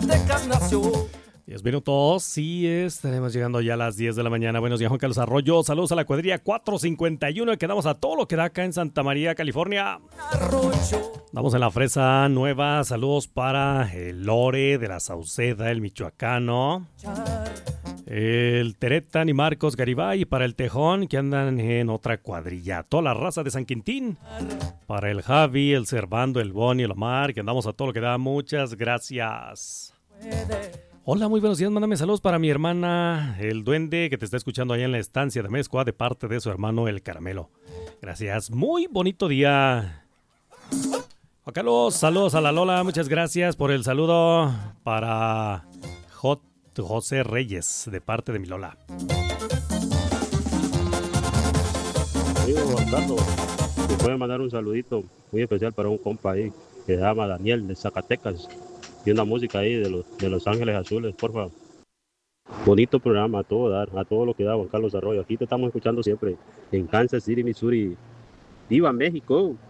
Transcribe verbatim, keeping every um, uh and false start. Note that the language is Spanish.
diez minutos, sí, estaremos llegando ya a las diez de la mañana. Buenos días, Juan Carlos Arroyo. Saludos a la cuadrilla cuatrocientos cincuenta y uno. Y quedamos a todo lo que da acá en Santa María, California. Damos en la Fresa Nueva. Saludos para el Lore de la Sauceda, el michoacano. El Teretan y Marcos Garibay. Y para el Tejón, que andan en otra cuadrilla. Toda la raza de San Quintín. Para el Javi, el Servando, el Boni, el Omar, que andamos a todo lo que da. Muchas gracias. Hola, muy buenos días. Mándame saludos para mi hermana, el Duende, que te está escuchando allá en la estancia de Mezcua, de parte de su hermano, el Caramelo. Gracias. Muy bonito día. Juan Carlos, saludos a la Lola. Muchas gracias por el saludo para J. José Reyes, de parte de mi Lola. Amigo Juan Carlos, me puede mandar un saludito muy especial para un compa ahí que se llama Daniel de Zacatecas. Y una música ahí de los, de Los Ángeles Azules, por favor. Bonito programa, a todo dar, a todo lo que da Juan Carlos Arroyo. Aquí te estamos escuchando siempre en Kansas City, Missouri. ¡Viva México!